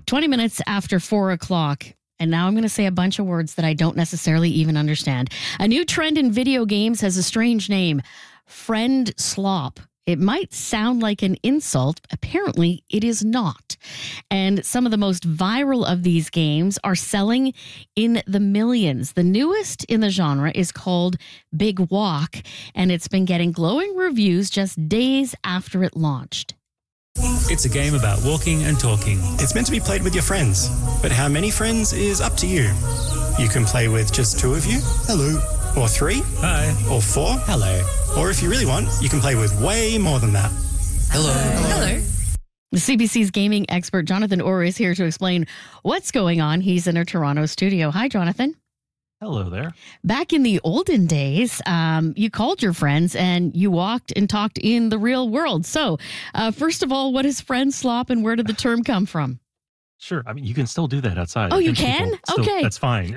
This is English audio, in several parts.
20 minutes after 4 o'clock. And now I'm going to say a bunch of words that I don't necessarily even understand. A new trend in video games has a strange name, friend slop. It might sound like an insult. Apparently, it is not. And some of the most viral of these games are selling in the millions. The newest in the genre is called Big Walk, and it's been getting glowing reviews just days after it launched. It's a game about walking and talking. It's meant to be played with your friends, but how many friends is up to you. You can play with just 2 of you. Hello. Or 3. Hi. Or 4. Hello. Or if you really want, you can play with way more than that. Hello. Hello. The CBC's gaming expert, Jonathan Orr, is here to explain what's going on. He's in our Toronto studio. Hi, Jonathan. Hello there. Back in the olden days, you called your friends and you walked and talked in the real world. So, first of all, what is friend slop and where did the term come from? Sure. I mean, you can still do that outside. Oh, you can? Okay. That's fine.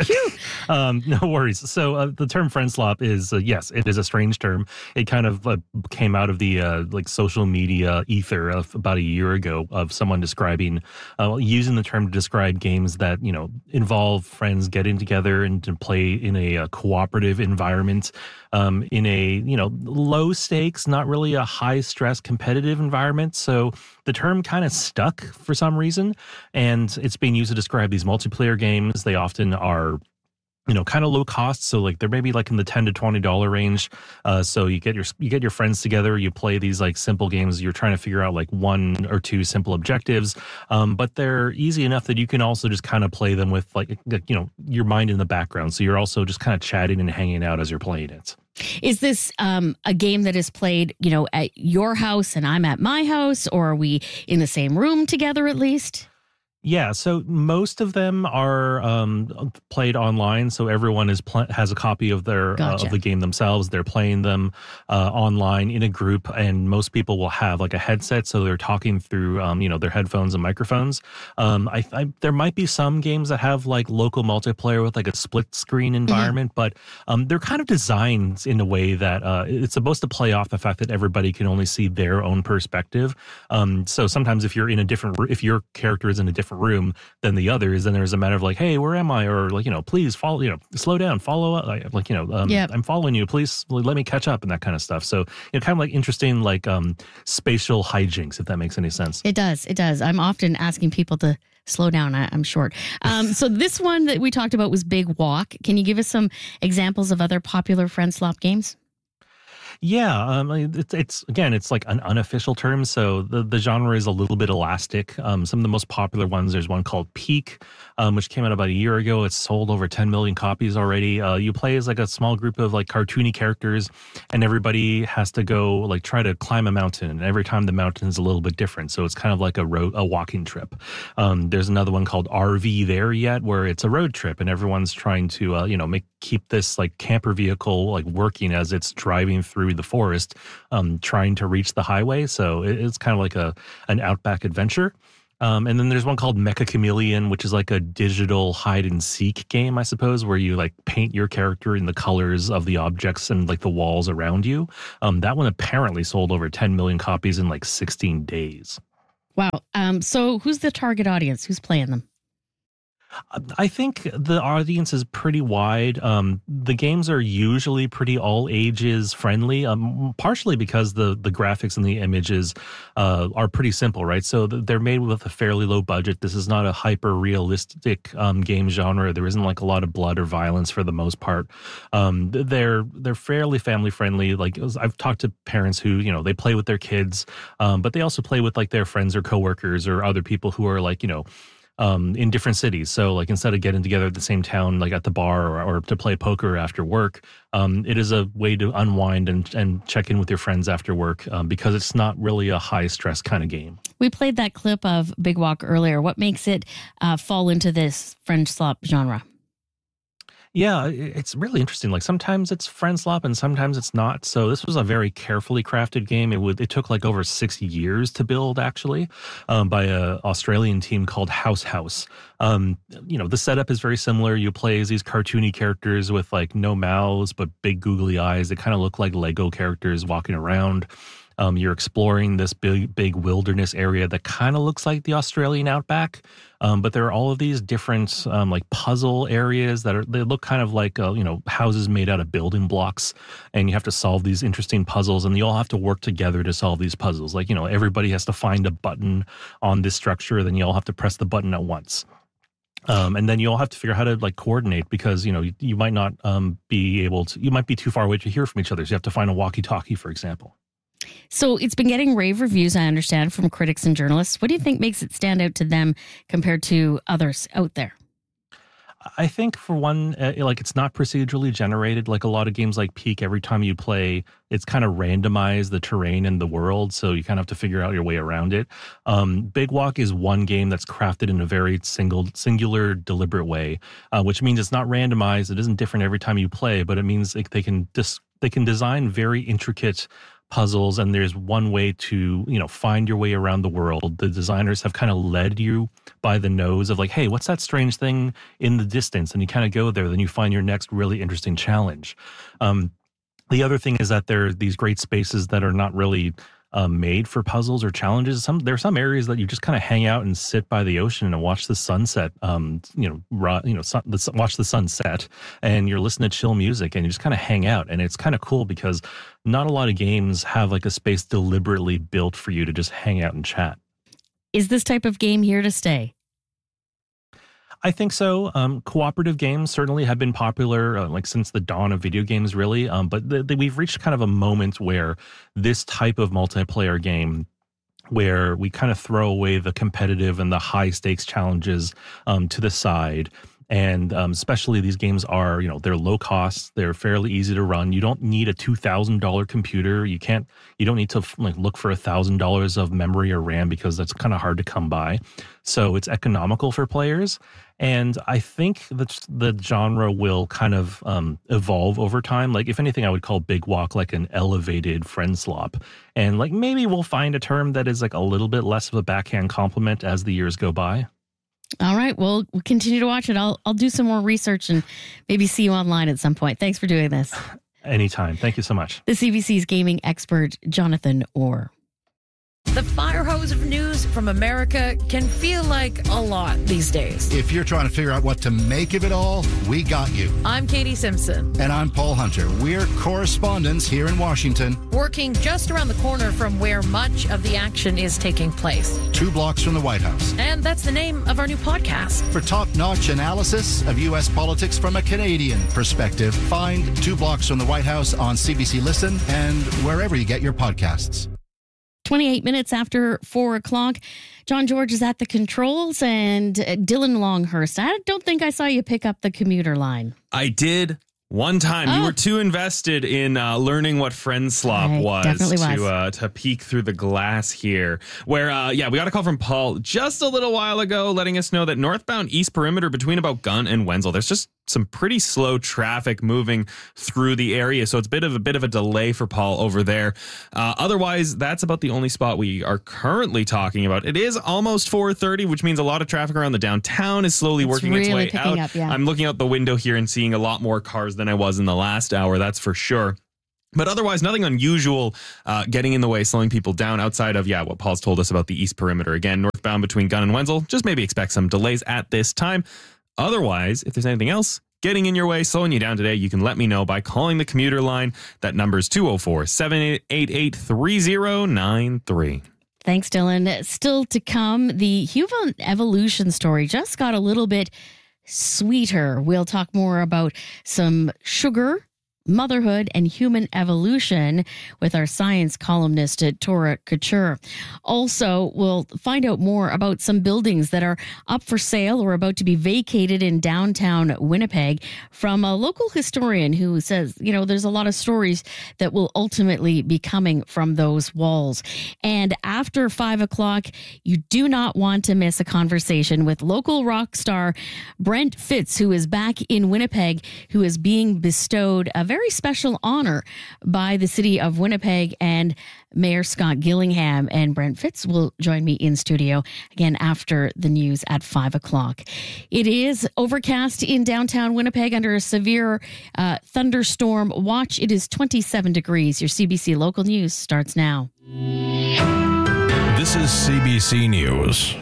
No worries. So the term friend slop is, yes, it is a strange term. It kind of came out of the social media ether of about a year ago of someone describing, using the term to describe games that, involve friends getting together and to play in a cooperative environment, in a, low stakes, not really a high stress competitive environment. So the term kind of stuck for some reason, and it's being used to describe these multiplayer games. They often are, kind of low cost. So they're maybe in the $10 to $20 range. So you get your friends together, you play these simple games. You're trying to figure out 1 or 2 simple objectives. But they're easy enough that you can also just kind of play them with your mind in the background. So you're also just kind of chatting and hanging out as you're playing it. Is this a game that is played, at your house and I'm at my house, or are we in the same room together at least? Yeah, so most of them are played online. So everyone has a copy of their Gotcha. of the game themselves. They're playing them online in a group, and most people will have a headset, so they're talking through their headphones and microphones. There might be some games that have local multiplayer with a split screen environment, but they're kind of designed in a way that it's supposed to play off the fact that everybody can only see their own perspective. So sometimes if if your character is in a different room than the others, then there's a matter of hey, where am I? Or please follow, slow down, follow up. I'm following you. Please let me catch up and that kind of stuff. So kind of interesting, spatial hijinks, if that makes any sense. It does. It does. I'm often asking people to slow down. I'm short. So this one that we talked about was Big Walk. Can you give us some examples of other popular friend slop games? Yeah, it's an unofficial term, so the genre is a little bit elastic. Some of the most popular ones, there's one called Peak, which came out about a year ago. It's sold over 10 million copies already. You play as a small group of cartoony characters, and everybody has to go try to climb a mountain, and every time the mountain is a little bit different. So it's kind of like a walking trip. There's another one called RV There Yet, where it's a road trip, and everyone's trying to keep this camper vehicle working as it's driving through the forest, trying to reach the highway. So it's kind of an outback adventure. And then there's one called Mecha Chameleon, which is a digital hide and seek game, I suppose, where you paint your character in the colors of the objects and the walls around you. That one apparently sold over 10 million copies in 16 days. Wow. So who's the target audience? Who's playing them? I think the audience is pretty wide. The games are usually pretty all ages friendly, partially because the graphics and the images are pretty simple, right? So they're made with a fairly low budget. This is not a hyper realistic game genre. There isn't a lot of blood or violence for the most part. They're fairly family friendly. I've talked to parents who they play with their kids, but they also play with their friends or coworkers or other people who are in different cities. So instead of getting together at the same town, at the bar or to play poker after work, it is a way to unwind and check in with your friends after work, because it's not really a high stress kind of game. We played that clip of Big Walk earlier. What makes it fall into this friend slop genre? Yeah, it's really interesting. Sometimes it's friend slop and sometimes it's not. So this was a very carefully crafted game. It took over 6 years to build, actually, by an Australian team called House House. The setup is very similar. You play as these cartoony characters with no mouths but big googly eyes. They kind of look like Lego characters walking around. You're exploring this big wilderness area that kind of looks like the Australian outback. But there are all of these different like puzzle areas they look kind of like houses made out of building blocks, and you have to solve these interesting puzzles, and you all have to work together to solve these puzzles. Like everybody has to find a button on this structure, then you all have to press the button at once. And then you all have to figure out how to like coordinate, because you might not be able to. You might be too far away to hear from each other, so you have to find a walkie-talkie, for example. So it's been getting rave reviews, I understand, from critics and journalists. What do you think makes it stand out to them compared to others out there? I think, for one, it's not procedurally generated. Like a lot of games like Peak, every time you play, it's kind of randomized, the terrain and the world, so you kind of have to figure out your way around it. Big Walk is one game that's crafted in a very singular, deliberate way, which means it's not randomized. It isn't different every time you play, but it means they can design very intricate puzzles, and there's one way to find your way around the world. The designers have kind of led you by the nose of like, hey, what's that strange thing in the distance, and you kind of go there, then you find your next really interesting challenge. The other thing is that there are these great spaces that are not really made for puzzles or challenges. There are some areas that you just kind of hang out and sit by the ocean and watch the sunset. Watch the sunset, and you're listening to chill music, and you just kind of hang out. And it's kind of cool because not a lot of games have like a space deliberately built for you to just hang out and chat. Is this type of game here to stay? I think so. Cooperative games certainly have been popular since the dawn of video games, really. But we've reached kind of a moment where this type of multiplayer game, where we kind of throw away the competitive and the high stakes challenges to the side. And especially these games are, they're low cost. They're fairly easy to run. You don't need a $2,000 computer. You don't need to look for $1,000 of memory or RAM, because that's kind of hard to come by. So it's economical for players. And I think that the genre will kind of evolve over time. Like, if anything, I would call Big Walk like an elevated friend slop. And maybe we'll find a term that is a little bit less of a backhand compliment as the years go by. All right. Well, we'll continue to watch it. I'll do some more research and maybe see you online at some point. Thanks for doing this. Anytime. Thank you so much. The CBC's gaming expert, Jonathan Orr. The fire hose of news from America can feel like a lot these days. If you're trying to figure out what to make of it all, we got you. I'm Katie Simpson. And I'm Paul Hunter. We're correspondents here in Washington, working just around the corner from where much of the action is taking place. 2 blocks from the White House. And that's the name of our new podcast. For top-notch analysis of U.S. politics from a Canadian perspective, find 2 blocks from the White House on CBC Listen and wherever you get your podcasts. 28 minutes after 4 o'clock. John George is at the controls, and Dylan Longhurst. I don't think I saw you pick up the commuter line. I did one time. You were too invested in learning what friend slop was to peek through the glass here. Where, we got a call from Paul just a little while ago letting us know that northbound East Perimeter between about Gunn and Wenzel, there's just some pretty slow traffic moving through the area. So it's a bit of a delay for Paul over there. Otherwise, that's about the only spot we are currently talking about. It is almost 4:30, which means a lot of traffic around the downtown is slowly working its way out. I'm looking out the window here and seeing a lot more cars than I was in the last hour, that's for sure. But otherwise, nothing unusual getting in the way, slowing people down outside of, what Paul's told us about the East Perimeter. Again, northbound between Gunn and Wenzel, just maybe expect some delays at this time. Otherwise, if there's anything else getting in your way, slowing you down today, you can let me know by calling the commuter line. That number is 204-788-3093. Thanks, Dylan. Still to come, the human evolution story just got a little bit sweeter. We'll talk more about some sugar, motherhood, and human evolution with our science columnist Tora Couture. Also, we'll find out more about some buildings that are up for sale or about to be vacated in downtown Winnipeg from a local historian who says, there's a lot of stories that will ultimately be coming from those walls. And after 5 o'clock, you do not want to miss a conversation with local rock star Brent Fitz, who is back in Winnipeg, who is being bestowed a very special honor by the city of Winnipeg and Mayor Scott Gillingham. And Brent Fitz will join me in studio again after the news at 5 o'clock. It is overcast in downtown Winnipeg under a severe thunderstorm watch. It is 27 degrees. Your CBC local news starts now. This is CBC News.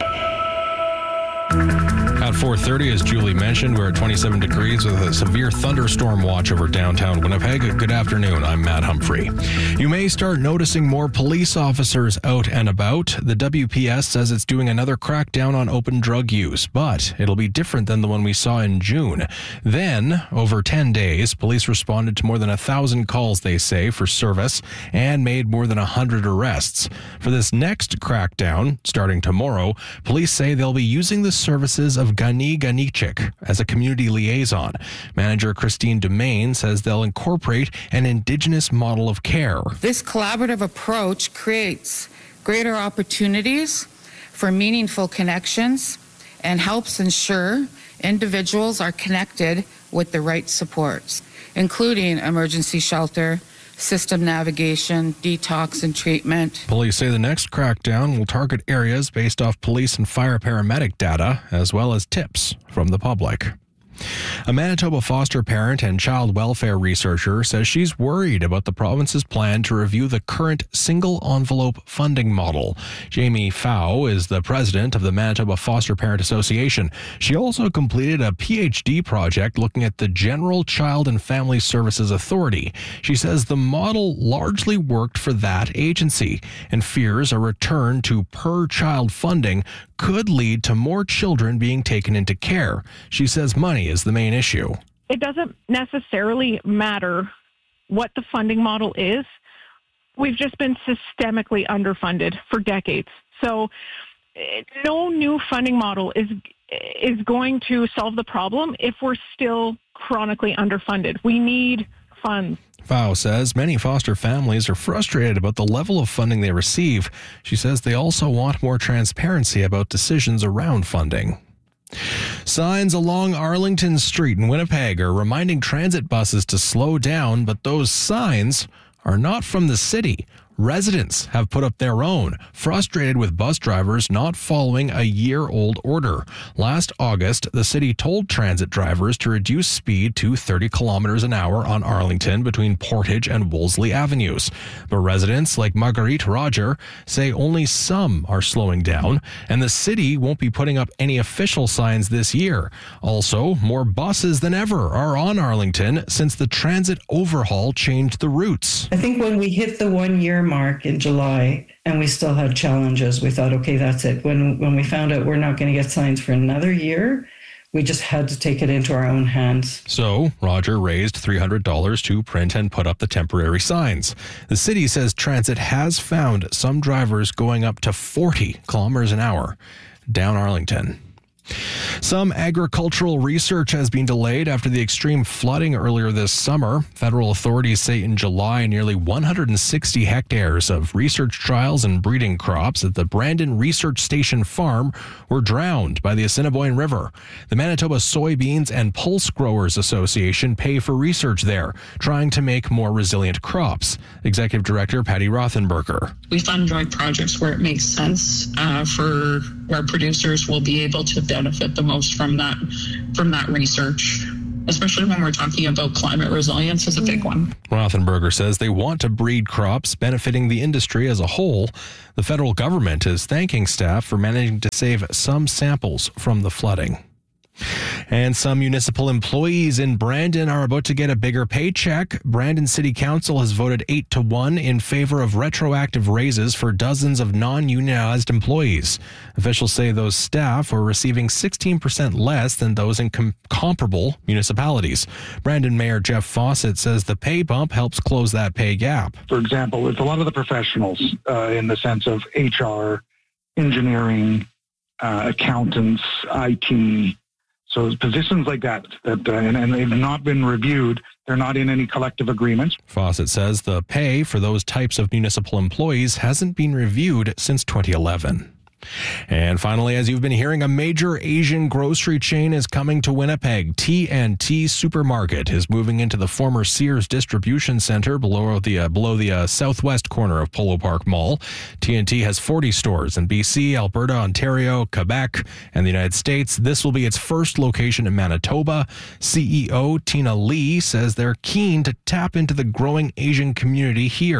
At 4:30, as Julie mentioned, we're at 27 degrees with a severe thunderstorm watch over downtown Winnipeg. Good afternoon, I'm Matt Humphrey. You may start noticing more police officers out and about. The WPS says it's doing another crackdown on open drug use, but it'll be different than the one we saw in June. Then, over 10 days, police responded to more than 1,000 calls, they say, for service and made more than 100 arrests. For this next crackdown, starting tomorrow, police say they'll be using the services of Gani Ganichik as a community liaison. Manager Christine Domain says they'll incorporate an Indigenous model of care. This collaborative approach creates greater opportunities for meaningful connections and helps ensure individuals are connected with the right supports, including emergency shelter, system navigation, detox, and treatment. Police say the next crackdown will target areas based off police and fire paramedic data, as well as tips from the public. A Manitoba foster parent and child welfare researcher says she's worried about the province's plan to review the current single envelope funding model. Jamie Pfau is the president of the Manitoba Foster Parent Association. She also completed a PhD project looking at the General Child and Family Services Authority. She says the model largely worked for that agency and fears a return to per-child funding could lead to more children being taken into care. She says money is the main issue. It doesn't necessarily matter what the funding model is. We've just been systemically underfunded for decades. So no new funding model is going to solve the problem if we're still chronically underfunded. We need funds. Pfau says many foster families are frustrated about the level of funding they receive. She says they also want more transparency about decisions around funding. Signs along Arlington Street in Winnipeg are reminding transit buses to slow down, but those signs are not from the city. Residents have put up their own, frustrated with bus drivers not following a year-old order. Last August, the city told transit drivers to reduce speed to 30 kilometers an hour on Arlington between Portage and Wolseley Avenues. But residents like Marguerite Roger say only some are slowing down, and the city won't be putting up any official signs this year. Also, more buses than ever are on Arlington since the transit overhaul changed the routes. I think when we hit the 1 year mark in July and we still had challenges, we thought, okay, that's it. When we found out we're not going to get signs for another year, we just had to take it into our own hands. So Roger raised $300 to print and put up the temporary signs. The city says transit has found some drivers going up to 40 kilometers an hour down Arlington. Some agricultural research has been delayed after the extreme flooding earlier this summer. Federal authorities say in July, nearly 160 hectares of research trials and breeding crops at the Brandon Research Station Farm were drowned by the Assiniboine River. The Manitoba Soybeans and Pulse Growers Association pay for research there, trying to make more resilient crops. Executive Director Patty Rothenberger. We fund joint projects where it makes sense for where producers will be able to benefit the most from that research, especially when we're talking about climate resilience is a big one. Rothenberger says they want to breed crops benefiting the industry as a whole. The federal government is thanking staff for managing to save some samples from the flooding. And some municipal employees in Brandon are about to get a bigger paycheck. Brandon City Council has voted 8-1 in favor of retroactive raises for dozens of non-unionized employees. Officials say those staff were receiving 16% less than those in comparable municipalities. Brandon Mayor Jeff Fawcett says the pay bump helps close that pay gap. For example, it's a lot of the professionals in the sense of HR, engineering, accountants, IT. So positions like that and they've not been reviewed. They're not in any collective agreements. Fawcett says the pay for those types of municipal employees hasn't been reviewed since 2011. And finally, as you've been hearing, a major Asian grocery chain is coming to Winnipeg. T&T Supermarket is moving into the former Sears distribution center below the southwest corner of Polo Park Mall. T&T has 40 stores in BC, Alberta, Ontario, Quebec, and the United States. This will be its first location in Manitoba. CEO Tina Lee says they're keen to tap into the growing Asian community here. Over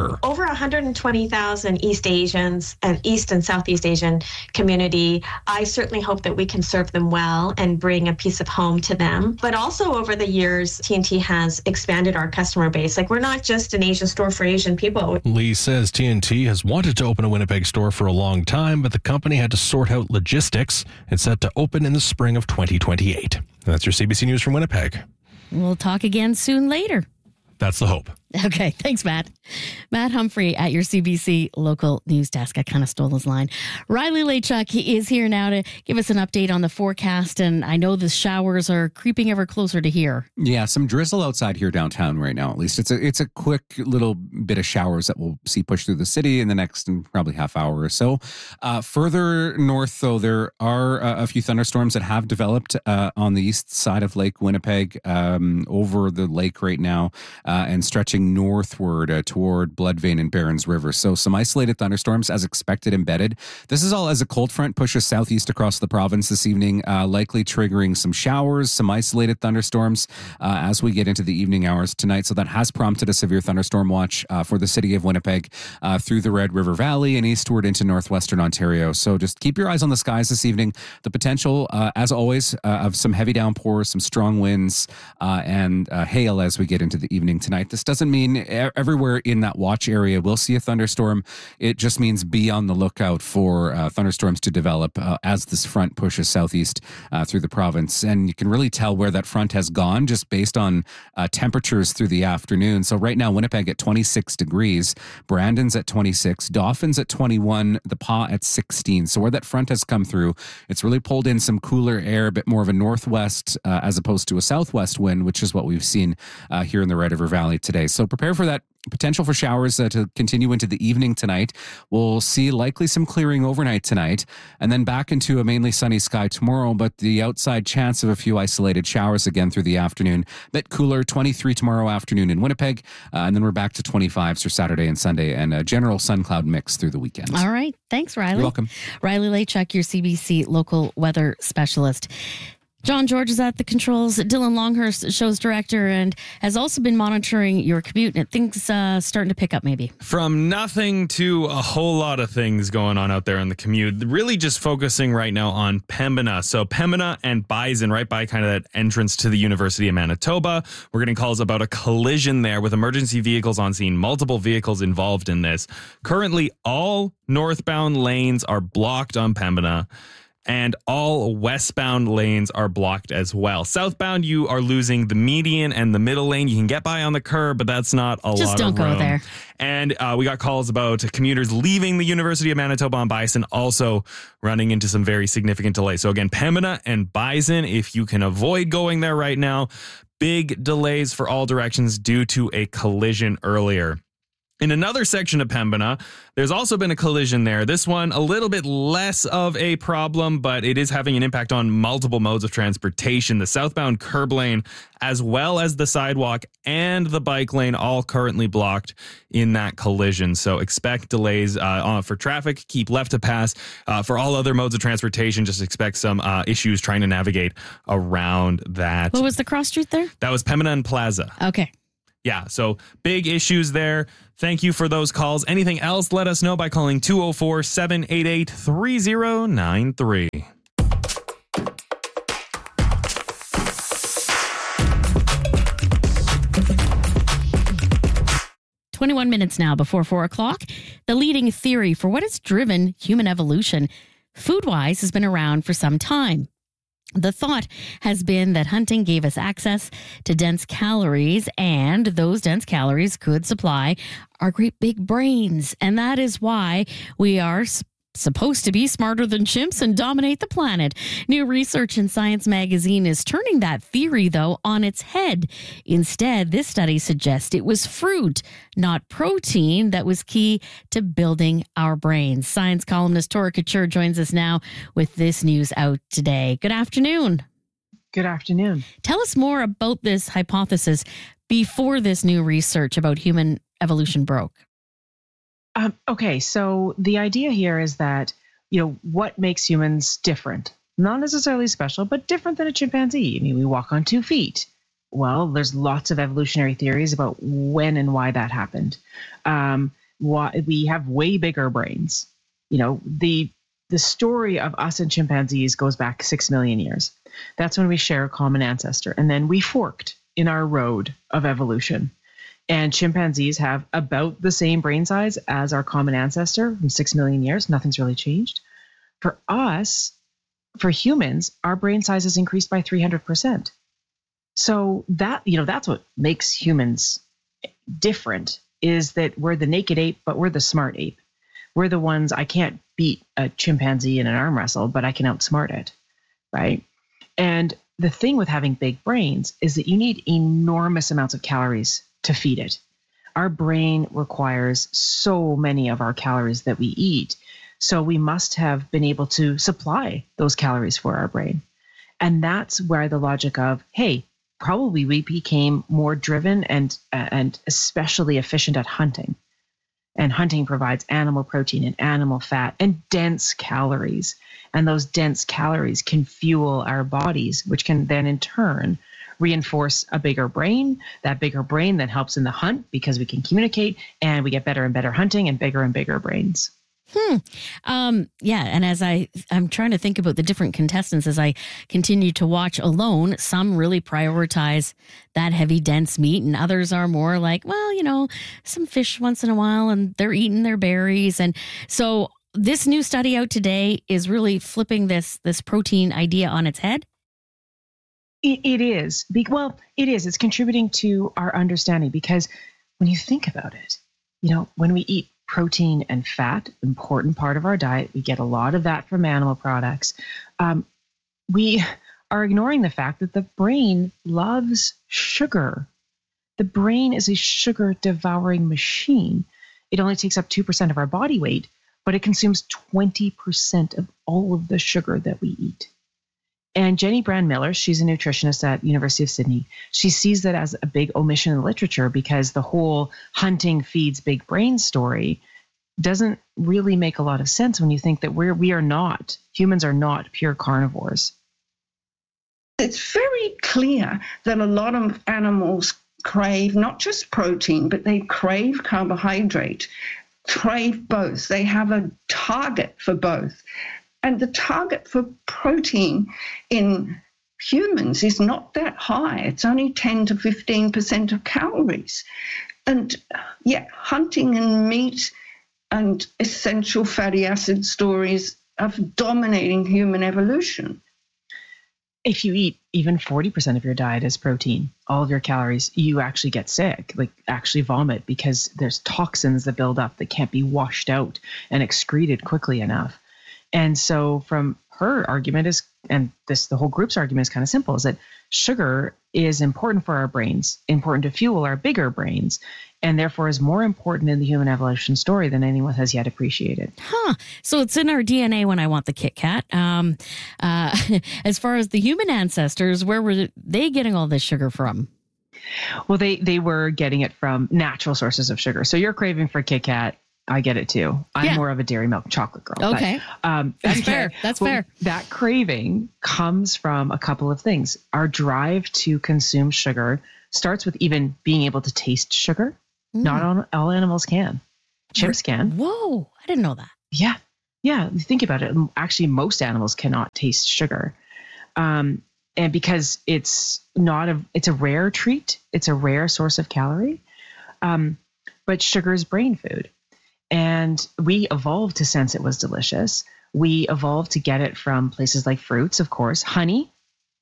120,000 East Asians and East and Southeast Asian community. I certainly hope that we can serve them well and bring a piece of home to them. But also over the years, T&T has expanded our customer base. Like, we're not just an Asian store for Asian people. Lee says T&T has wanted to open a Winnipeg store for a long time, but the company had to sort out logistics. It's set to open in the spring of 2028. That's your CBC News from Winnipeg. We'll talk again soon later. That's the hope. Okay, thanks, Matt. Matt Humphrey at your CBC local news desk. I kind of stole his line. Riley Lachuk is here now to give us an update on the forecast, and I know the showers are creeping ever closer to here. Yeah, some drizzle outside here downtown right now. At least it's a quick little bit of showers that we'll see push through the city in the next probably half hour or so. Further north, though, there are a few thunderstorms that have developed on the east side of Lake Winnipeg, over the lake right now, and stretching northward toward Bloodvein and Barons River. So some isolated thunderstorms as expected embedded. This is all as a cold front pushes southeast across the province this evening, likely triggering some showers, some isolated thunderstorms as we get into the evening hours tonight. So that has prompted a severe thunderstorm watch for the city of Winnipeg through the Red River Valley and eastward into northwestern Ontario. So just keep your eyes on the skies this evening. The potential, as always, of some heavy downpours, some strong winds, and hail as we get into the evening tonight. This doesn't mean everywhere in that watch area will see a thunderstorm. It just means be on the lookout for thunderstorms to develop as this front pushes southeast through the province. And you can really tell where that front has gone just based on temperatures through the afternoon. So right now, Winnipeg at 26 degrees, Brandon's at 26, Dawson's at 21, The Pas at 16. So where that front has come through, it's really pulled in some cooler air, a bit more of a northwest as opposed to a southwest wind, which is what we've seen here in the Red River Valley today. So prepare for that potential for showers to continue into the evening tonight. We'll see likely some clearing overnight tonight and then back into a mainly sunny sky tomorrow, but the outside chance of a few isolated showers again through the afternoon. Bit cooler, 23 tomorrow afternoon in Winnipeg, and then we're back to 25s for Saturday and Sunday and a general sun cloud mix through the weekend. All right. Thanks, Riley. You're welcome. Riley Lachuk, your CBC local weather specialist. John George is at the controls. Dylan Longhurst, show's director, and has also been monitoring your commute. And things starting to pick up, maybe. From nothing to a whole lot of things going on out there on the commute. Really just focusing right now on Pembina. So Pembina and Bison, right by kind of that entrance to the University of Manitoba. We're getting calls about a collision there with emergency vehicles on scene. Multiple vehicles involved in this. Currently, all northbound lanes are blocked on Pembina. And all westbound lanes are blocked as well. Southbound, you are losing the median and the middle lane. You can get by on the curb, but that's not a lot of room. Just don't go there. And we got calls about commuters leaving the University of Manitoba on Bison, also running into some very significant delays. So again, Pembina and Bison, if you can avoid going there right now, big delays for all directions due to a collision earlier. In another section of Pembina, there's also been a collision there. This one, a little bit less of a problem, but it is having an impact on multiple modes of transportation. The southbound curb lane, as well as the sidewalk and the bike lane, all currently blocked in that collision. So expect delays for traffic. Keep left to pass. For all other modes of transportation, just expect some issues trying to navigate around that. What was the cross street there? That was Pembina and Plaza. Okay. Yeah, so big issues there. Thank you for those calls. Anything else, let us know by calling 204-788-3093. Minutes now before 4 o'clock. The leading theory for what has driven human evolution, food-wise, has been around for some time. The thought has been that hunting gave us access to dense calories, and those dense calories could supply our great big brains. And that is why we are supposed to be smarter than chimps and dominate the planet. New research in Science magazine is turning that theory, though, on its head. Instead, this study suggests it was fruit, not protein, that was key to building our brains. Science columnist Tora Couture joins us now with this news out today. Good afternoon. Good afternoon. Tell us more about this hypothesis before this new research about human evolution broke. Okay, so the idea here is that, what makes humans different? Not necessarily special, but different than a chimpanzee. I mean, we walk on 2 feet. Well, there's lots of evolutionary theories about when and why that happened. why we have way bigger brains. You know, the story of us and chimpanzees goes back 6 million years. That's when we share a common ancestor. And then we forked in our road of evolution. And chimpanzees have about the same brain size as our common ancestor from 6 million years. Nothing's really changed. For us, for humans, our brain size has increased by 300%. So that, you know, that's what makes humans different, is that we're the naked ape, but we're the smart ape. We're the ones, I can't beat a chimpanzee in an arm wrestle, but I can outsmart it, right? And the thing with having big brains is that you need enormous amounts of calories to feed it. Our brain requires so many of our calories that we eat. So we must have been able to supply those calories for our brain. And that's where the logic of, hey, probably we became more driven and especially efficient at hunting. And hunting provides animal protein and animal fat and dense calories. And those dense calories can fuel our bodies, which can then in turn reinforce a bigger brain. That bigger brain then helps in the hunt because we can communicate and we get better and better hunting and bigger brains. Yeah. And as I'm trying to think about the different contestants as I continue to watch alone, some really prioritize that heavy, dense meat, and others are more like, well, you know, some fish once in a while, and they're eating their berries. And so this new study out today is really flipping this protein idea on its head. It is. Well, it is. It's contributing to our understanding because when you think about it, you know, when we eat protein and fat, important part of our diet, we get a lot of that from animal products. We are ignoring the fact that the brain loves sugar. The brain is a sugar devouring machine. It only takes up 2% of our body weight, but it consumes 20% of all of the sugar that we eat. And Jenny Brand-Miller, she's a nutritionist at University of Sydney. She sees that as a big omission in the literature because the whole hunting feeds big brain story doesn't really make a lot of sense when you think that humans are not pure carnivores. It's very clear that a lot of animals crave not just protein, but they crave carbohydrate, crave both. They have a target for both. And the target for protein in humans is not that high. It's only 10 to 15% of calories. And yet hunting and meat and essential fatty acid stories are dominating human evolution. If you eat even 40% of your diet as protein, all of your calories, you actually get sick, like actually vomit, because there's toxins that build up that can't be washed out and excreted quickly enough. And so from her argument is, and the whole group's argument is kind of simple, is that sugar is important for our brains, important to fuel our bigger brains, and therefore is more important in the human evolution story than anyone has yet appreciated. So it's in our DNA when I want the Kit Kat. As far as the human ancestors, where were they getting all this sugar from? Well, they were getting it from natural sources of sugar. So you're craving for Kit Kat. I get it too. I'm more of a dairy milk chocolate girl. Okay. But, that's fair. That's fair. That craving comes from a couple of things. Our drive to consume sugar starts with even being able to taste sugar. Not all animals can. Chimps can. Whoa, I didn't know that. Yeah. Yeah. Think about it. Actually, most animals cannot taste sugar. And because it's a rare treat. It's a rare source of calorie. But sugar is brain food. And we evolved to sense it was delicious. We evolved to get it from places like fruits, of course, honey.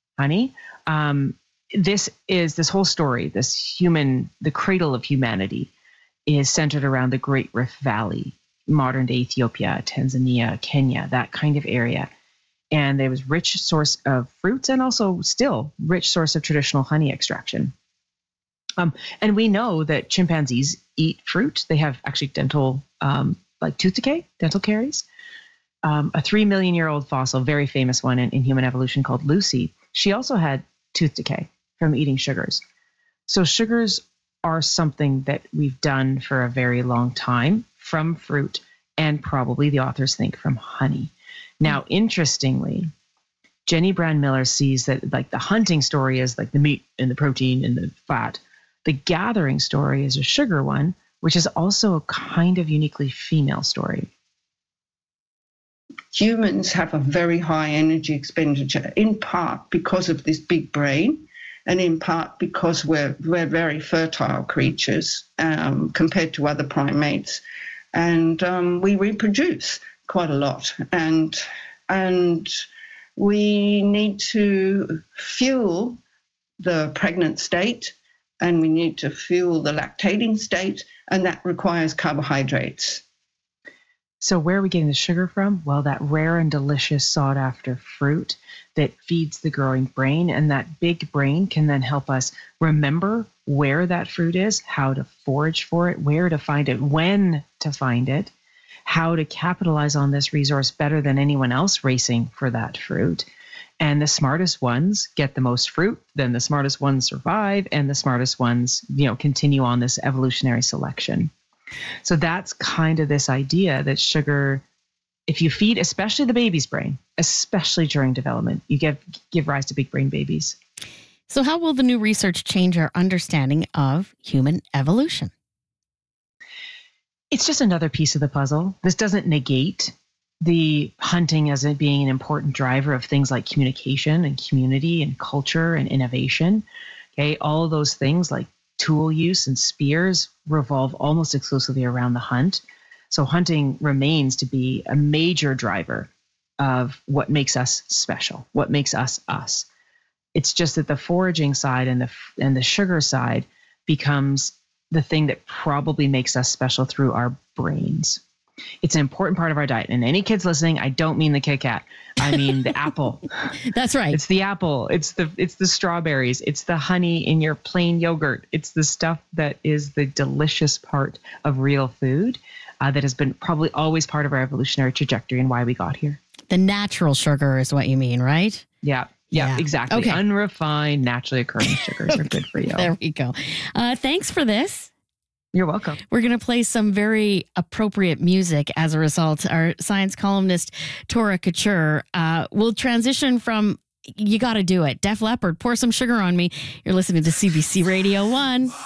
This whole story, the cradle of humanity is centered around the Great Rift Valley, modern day Ethiopia, Tanzania, Kenya, that kind of area. And there was rich source of fruits and also still rich source of traditional honey extraction. And we know that chimpanzees eat fruit. They have actually dental, tooth decay, dental caries. A 3 million year old fossil, very famous one in human evolution called Lucy. She also had tooth decay from eating sugars. So sugars are something that we've done for a very long time from fruit and probably the authors think from honey. Now, interestingly, Jenny Brand-Miller sees that like the hunting story is like the meat and the protein and the fat. The gathering story is a sugar one which is also a kind of uniquely female story. Humans have a very high energy expenditure, in part because of this big brain, and in part because we're very fertile creatures compared to other primates, and we reproduce quite a lot, and we need to fuel the pregnant state, and we need to fuel the lactating state, and that requires carbohydrates. So where are we getting the sugar from? Well, that rare and delicious sought-after fruit that feeds the growing brain, and that big brain can then help us remember where that fruit is, how to forage for it, where to find it, when to find it, how to capitalize on this resource better than anyone else racing for that fruit. And the smartest ones get the most fruit, then the smartest ones survive, and the smartest ones, continue on this evolutionary selection. So that's kind of this idea that sugar, if you feed, especially the baby's brain, especially during development, you give rise to big brain babies. So how will the new research change our understanding of human evolution? It's just another piece of the puzzle. This doesn't negate the hunting as it being an important driver of things like communication and community and culture and innovation. Okay, all of those things like tool use and spears revolve almost exclusively around the hunt. So hunting remains to be a major driver of what makes us special, what makes us us. It's just that the foraging side and the sugar side becomes the thing that probably makes us special through our brains. It's an important part of our diet. And any kids listening, I don't mean the Kit Kat. I mean the apple. That's right. It's the apple. It's the strawberries. It's the honey in your plain yogurt. It's the stuff that is the delicious part of real food that has been probably always part of our evolutionary trajectory and why we got here. The natural sugar is what you mean, right? Yeah, exactly. Okay. Unrefined, naturally occurring sugars are good for you. There we go. Thanks for this. You're welcome. We're going to play some very appropriate music as a result. Our science columnist, Tora Couture, will transition from You Gotta Do It. Def Leppard, Pour Some Sugar on Me. You're listening to CBC Radio 1.